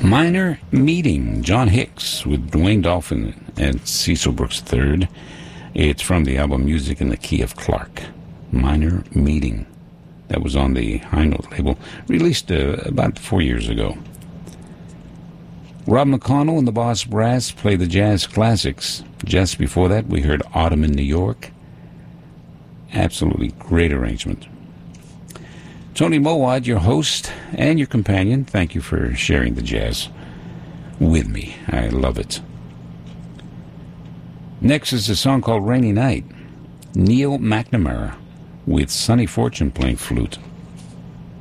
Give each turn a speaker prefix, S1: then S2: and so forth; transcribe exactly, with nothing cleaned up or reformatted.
S1: Minor Meeting, John Hicks with Dwayne Dolphin and Cecil Brooks the third. It's from the album Music in the Key of Clark. Minor Meeting. That was on the High Note label, released uh, about four years ago. Rob McConnell and the Boss Brass play the jazz classics. Just before that, we heard Autumn in New York. Absolutely great arrangement. Tony Mowat, your host and your companion, thank you for sharing the jazz with me. I love it. Next is a song called Rainy Night. Neil McNamara with Sonny Fortune playing flute.